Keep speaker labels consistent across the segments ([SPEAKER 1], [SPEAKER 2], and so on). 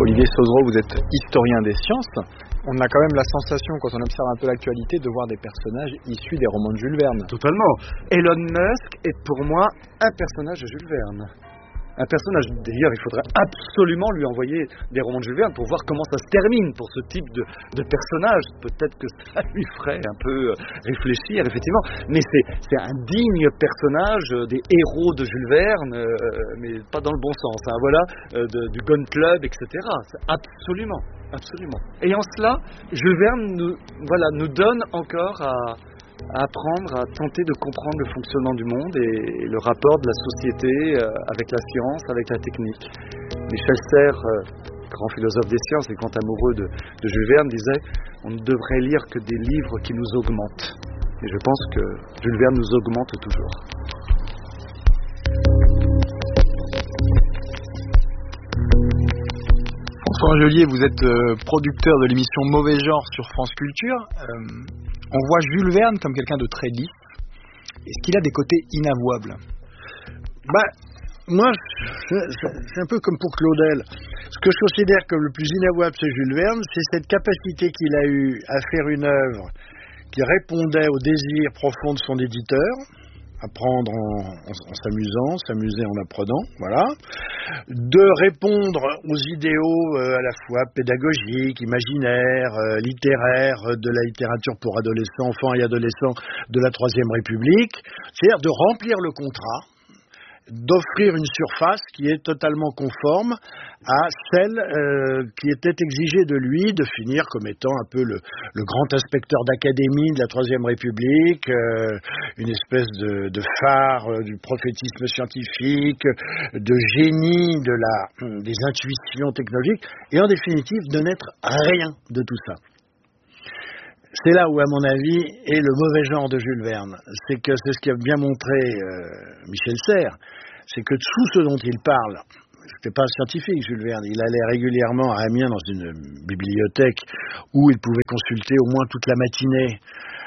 [SPEAKER 1] Olivier Sauzreau, vous êtes historien des sciences. On a quand même la sensation, quand on observe un peu l'actualité, de voir des personnages issus des romans de Jules Verne.
[SPEAKER 2] Totalement. Elon Musk est pour moi un personnage de Jules Verne. Un personnage, d'ailleurs, il faudrait absolument lui envoyer des romans de Jules Verne pour voir comment ça se termine pour ce type de personnage. Peut-être que ça lui ferait un peu réfléchir, effectivement. Mais c'est un digne personnage des héros de Jules Verne, mais pas dans le bon sens. Hein, voilà, du Gun Club, etc. Absolument, absolument. Et en cela, Jules Verne nous donne encore à apprendre à tenter de comprendre le fonctionnement du monde et le rapport de la société avec la science, avec la technique. Michel Serres, grand philosophe des sciences et grand amoureux de Jules Verne, disait « On ne devrait lire que des livres qui nous augmentent ». Et je pense que Jules Verne nous augmente toujours.
[SPEAKER 1] François Angelier, vous êtes producteur de l'émission Mauvais Genre sur France Culture. On voit Jules Verne comme quelqu'un de très lisse. Est-ce qu'il a des côtés inavouables ?
[SPEAKER 3] Moi, c'est un peu comme pour Claudel. Ce que je considère comme le plus inavouable chez Jules Verne, c'est cette capacité qu'il a eue à faire une œuvre qui répondait aux désirs profonds de son éditeur, apprendre en s'amusant, s'amuser en apprenant, voilà, de répondre aux idéaux à la fois pédagogiques, imaginaires, littéraires, de la littérature pour adolescents, enfants et adolescents de la Troisième République, c'est-à-dire de remplir le contrat, d'offrir une surface qui est totalement conforme à celle qui était exigée de lui, de finir comme étant un peu le grand inspecteur d'académie de la Troisième République, une espèce de phare du prophétisme scientifique, de génie des intuitions technologiques, et en définitive de n'être rien de tout ça. C'est là où, à mon avis, est le mauvais genre de Jules Verne. C'est ce qu'a bien montré Michel Serres, c'est que tout ce dont il parle, c'était pas un scientifique, Jules Verne. Il allait régulièrement à Amiens dans une bibliothèque où il pouvait consulter au moins toute la matinée.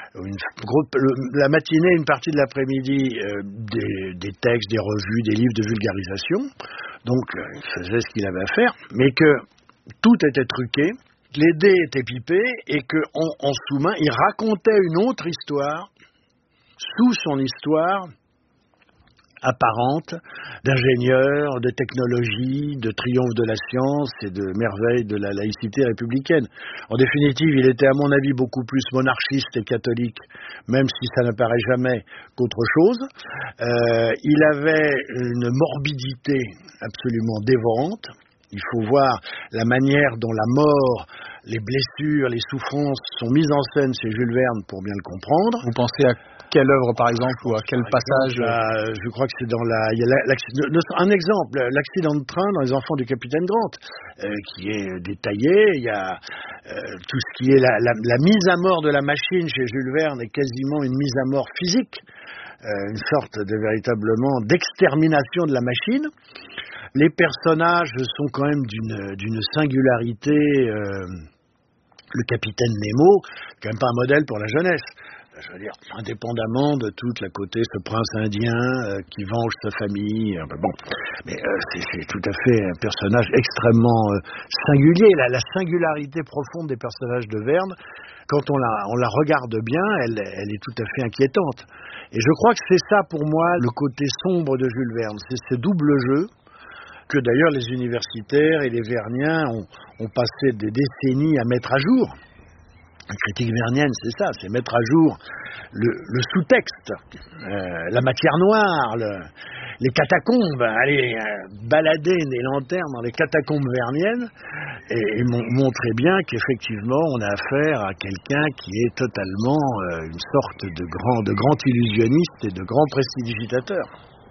[SPEAKER 3] La matinée, une partie de l'après-midi, des textes, des revues, des livres de vulgarisation. Donc, il faisait ce qu'il avait à faire, mais que tout était truqué. Les dés étaient pipés et qu'en sous-main, il racontait une autre histoire sous son histoire apparente d'ingénieur, de technologie, de triomphe de la science et de merveille de la laïcité républicaine. En définitive, il était à mon avis beaucoup plus monarchiste et catholique, même si ça ne paraît jamais qu'autre chose. Il avait une morbidité absolument dévorante. Il faut voir la manière dont la mort, les blessures, les souffrances sont mises en scène chez Jules Verne pour bien le comprendre.
[SPEAKER 1] Vous pensez à quelle œuvre, par exemple, ou à quel passage
[SPEAKER 3] je crois que c'est dans un exemple, l'accident de train dans Les Enfants du Capitaine Grant, qui est détaillé. Il y a tout ce qui est la mise à mort de la machine chez Jules Verne est quasiment une mise à mort physique, une sorte de véritablement d'extermination de la machine. Les personnages sont quand même d'une singularité. Le capitaine Nemo, quand même pas un modèle pour la jeunesse. Je veux dire, indépendamment de tout le côté, ce prince indien qui venge sa famille. Mais c'est tout à fait un personnage extrêmement singulier. La singularité profonde des personnages de Verne, quand on la regarde bien, elle est tout à fait inquiétante. Et je crois que c'est ça pour moi le côté sombre de Jules Verne, c'est ce double jeu que d'ailleurs les universitaires et les verniens ont passé des décennies à mettre à jour. La critique vernienne, c'est ça, c'est mettre à jour le sous-texte, la matière noire, les catacombes, aller balader des lanternes dans les catacombes verniennes et montrer bien qu'effectivement on a affaire à quelqu'un qui est totalement une sorte de grand illusionniste et de grand prestidigitateur.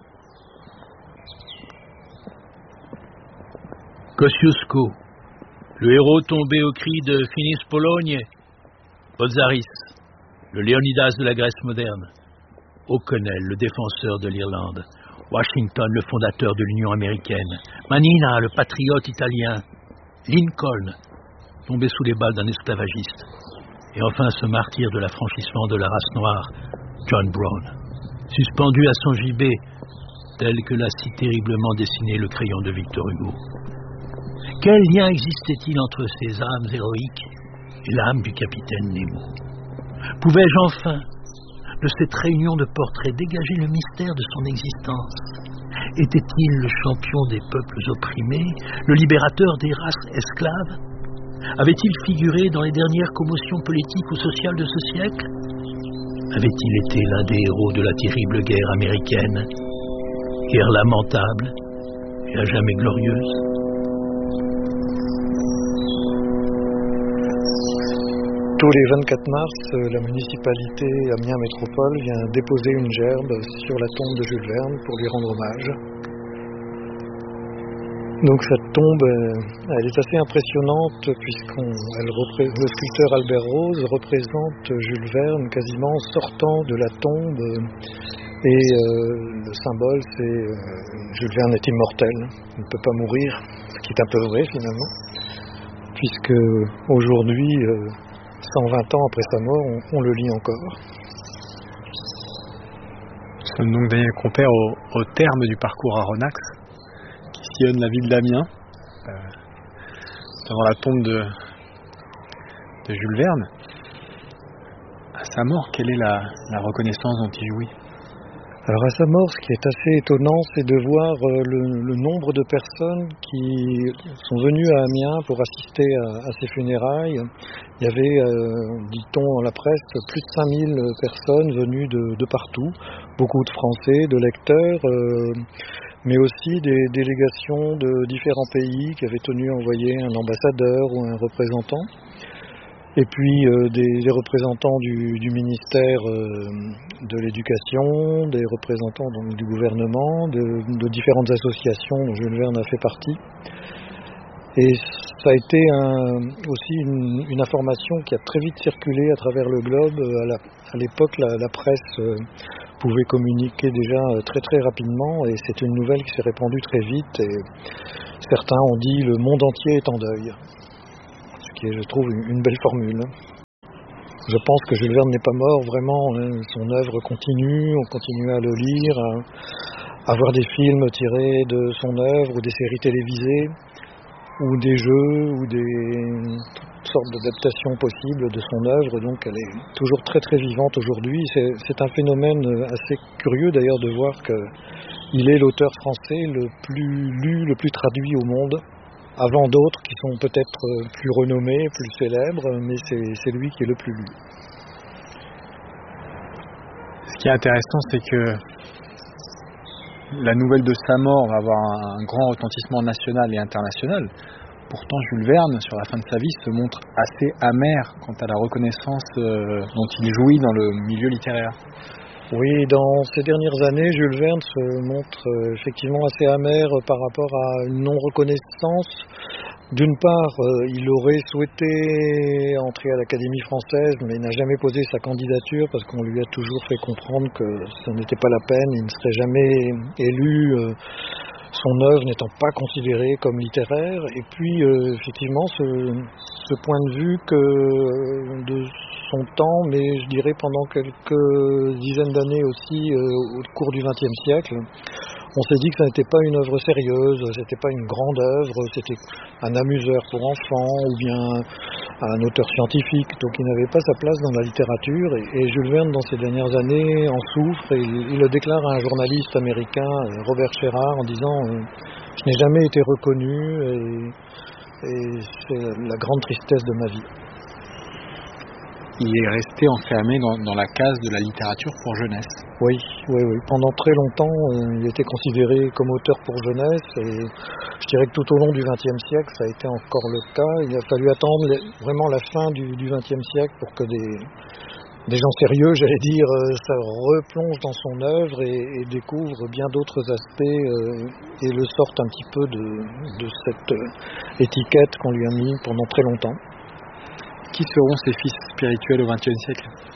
[SPEAKER 4] Kosciuszko, le héros tombé au cri de Finis Pologne, Botzaris, le Léonidas de la Grèce moderne, O'Connell, le défenseur de l'Irlande, Washington, le fondateur de l'Union américaine, Manina, le patriote italien, Lincoln, tombé sous les balles d'un esclavagiste, et enfin ce martyr de l'affranchissement de la race noire, John Brown, suspendu à son gibet, tel que l'a si terriblement dessiné le crayon de Victor Hugo. Quel lien existait-il entre ces âmes héroïques et l'âme du capitaine Nemo? Pouvais-je enfin, de cette réunion de portraits, dégager le mystère de son existence? Était-il le champion des peuples opprimés, le libérateur des races esclaves? Avait-il figuré dans les dernières commotions politiques ou sociales de ce siècle? Avait-il été l'un des héros de la terrible guerre américaine? Guerre lamentable et à jamais glorieuse?
[SPEAKER 3] Tous les 24 mars, la municipalité Amiens Métropole vient déposer une gerbe sur la tombe de Jules Verne pour lui rendre hommage. Donc cette tombe, elle est assez impressionnante le sculpteur Albert Rose représente Jules Verne quasiment sortant de la tombe et le symbole c'est Jules Verne est immortel, il ne peut pas mourir, ce qui est un peu vrai finalement, puisque aujourd'hui, 120 ans après sa mort, on le lit encore.
[SPEAKER 1] Nous sommes donc des compères au terme du parcours Aronnax, qui sillonne la ville d'Amiens, devant la tombe de Jules Verne. À sa mort, quelle est la reconnaissance dont il jouit?
[SPEAKER 3] Alors à sa mort, ce qui est assez étonnant, c'est de voir le nombre de personnes qui sont venues à Amiens pour assister à ses funérailles. Il y avait, dit-on dans la presse, plus de 5000 personnes venues de partout, beaucoup de Français, de lecteurs, mais aussi des délégations de différents pays qui avaient tenu à envoyer un ambassadeur ou un représentant. Et puis des représentants du ministère de l'Éducation, des représentants donc, du gouvernement, de différentes associations dont Jules Verne a fait partie. Et ça a été aussi une information qui a très vite circulé à travers le globe. À l'époque, la presse pouvait communiquer déjà très très rapidement et c'est une nouvelle qui s'est répandue très vite. Et certains ont dit le monde entier est en deuil. Qui est, je trouve, une belle formule. Je pense que Jules Verne n'est pas mort, vraiment, son œuvre continue, on continue à le lire, à voir des films tirés de son œuvre, ou des séries télévisées, ou des jeux, ou toutes sortes d'adaptations possibles de son œuvre, donc elle est toujours très très vivante aujourd'hui. C'est un phénomène assez curieux d'ailleurs de voir qu'il est l'auteur français le plus lu, le plus traduit au monde, avant d'autres qui sont peut-être plus renommés, plus célèbres, mais c'est lui qui est le plus lu.
[SPEAKER 1] Ce qui est intéressant, c'est que la nouvelle de sa mort va avoir un grand retentissement national et international. Pourtant, Jules Verne, sur la fin de sa vie, se montre assez amer quant à la reconnaissance dont il jouit dans le milieu littéraire.
[SPEAKER 3] Oui, dans ces dernières années, Jules Verne se montre effectivement assez amer par rapport à une non-reconnaissance. D'une part, il aurait souhaité entrer à l'Académie française, mais n'a jamais posé sa candidature parce qu'on lui a toujours fait comprendre que ce n'était pas la peine, il ne serait jamais élu, son œuvre n'étant pas considérée comme littéraire. Et puis, effectivement, ce point de vue que de son temps, mais je dirais pendant quelques dizaines d'années aussi au cours du XXe siècle, on s'est dit que ça n'était pas une œuvre sérieuse, c'était pas une grande œuvre, c'était un amuseur pour enfants ou bien un auteur scientifique, donc il n'avait pas sa place dans la littérature et Jules Verne dans ces dernières années en souffre et il le déclare à un journaliste américain, Robert Sherrard, en disant je n'ai jamais été reconnu et c'est la grande tristesse de ma vie.
[SPEAKER 1] Il est resté enfermé dans la case de la littérature pour jeunesse.
[SPEAKER 3] Oui. Pendant très longtemps, il était considéré comme auteur pour jeunesse et je dirais que tout au long du XXe siècle, ça a été encore le cas. Il a fallu attendre vraiment la fin du XXe siècle pour que des gens sérieux, j'allais dire, ça replonge dans son œuvre et découvre bien d'autres aspects et le sortent un petit peu de cette étiquette qu'on lui a mis pendant très longtemps.
[SPEAKER 1] Qui seront ses fils spirituels au XXe siècle ?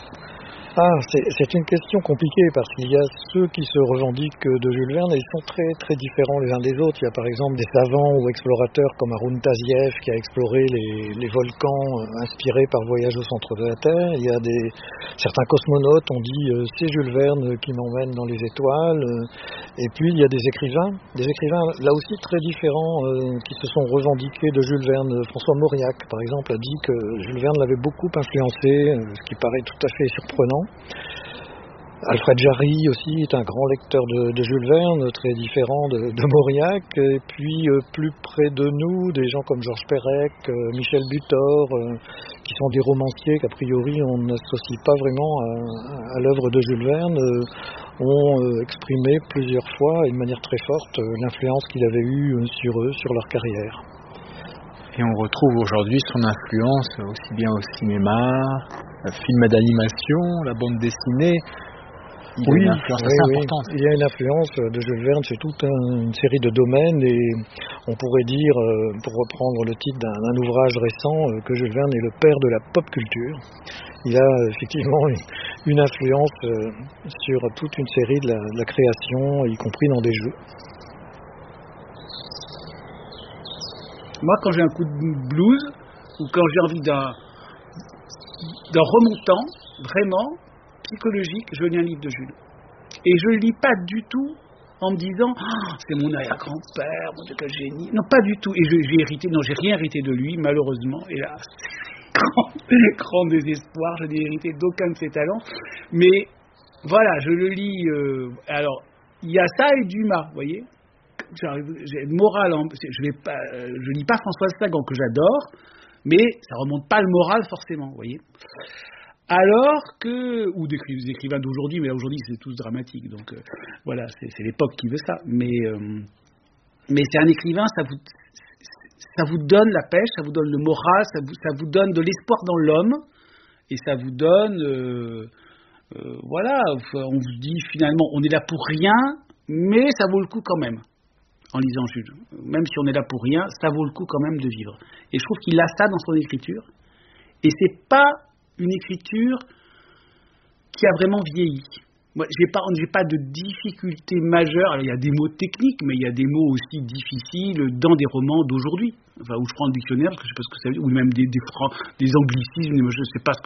[SPEAKER 3] C'est une question compliquée parce qu'il y a ceux qui se revendiquent de Jules Verne et ils sont très très différents les uns des autres. Il y a par exemple des savants ou explorateurs comme Haroun Tazieff qui a exploré les volcans inspirés par Voyage au centre de la Terre. Il y a certains cosmonautes ont dit c'est Jules Verne qui m'emmène dans les étoiles. Et puis il y a des écrivains là aussi très différents qui se sont revendiqués de Jules Verne. François Mauriac par exemple a dit que Jules Verne l'avait beaucoup influencé, ce qui paraît tout à fait surprenant. Alfred Jarry aussi est un grand lecteur de Jules Verne, très différent de Mauriac. Et puis plus près de nous, des gens comme Georges Perec, Michel Butor, qui sont des romanciers qu'a priori on n'associe pas vraiment à l'œuvre de Jules Verne, ont exprimé plusieurs fois et de manière très forte l'influence qu'il avait eue sur eux, sur leur carrière.
[SPEAKER 1] Et on retrouve aujourd'hui son influence aussi bien au cinéma, film d'animation, la bande dessinée. Il y a une influence assez importante.
[SPEAKER 3] Il y a une influence de Jules Verne sur toute une série de domaines et on pourrait dire, pour reprendre le titre d'un ouvrage récent, que Jules Verne est le père de la pop culture. Il a effectivement une influence sur toute une série de la création, y compris dans des jeux.
[SPEAKER 5] Moi, quand j'ai un coup de blues ou quand j'ai envie d'un remontant vraiment psychologique, je lis un livre de Jules. Et je ne le lis pas du tout en me disant c'est mon arrière-grand-père, mon Dieu, quel génie. Non, pas du tout. Et j'ai rien hérité de lui, malheureusement. Et là, grand désespoir, je n'ai hérité d'aucun de ses talents. Mais voilà, je le lis. Alors, il y a ça et Dumas, vous voyez. J'ai le moral, je lis pas Françoise Sagan que j'adore, mais ça remonte pas le moral forcément, vous voyez. Alors que, ou des écrivains d'aujourd'hui, mais là aujourd'hui c'est tous dramatique, donc voilà, c'est l'époque qui veut ça. Mais c'est un écrivain, ça vous donne la pêche, ça vous donne le moral, ça vous donne de l'espoir dans l'homme, et ça vous donne, voilà, on vous dit finalement on est là pour rien, mais ça vaut le coup quand même. En lisant Jules, même si on est là pour rien, ça vaut le coup quand même de vivre. Et je trouve qu'il a ça dans son écriture. Et c'est pas une écriture qui a vraiment vieilli. Moi, j'ai pas de difficulté majeure. Alors, il y a des mots techniques, mais il y a des mots aussi difficiles dans des romans d'aujourd'hui. Enfin, où je prends le dictionnaire, parce que je sais pas ce que ça veut dire, ou même des anglicismes, je sais pas ce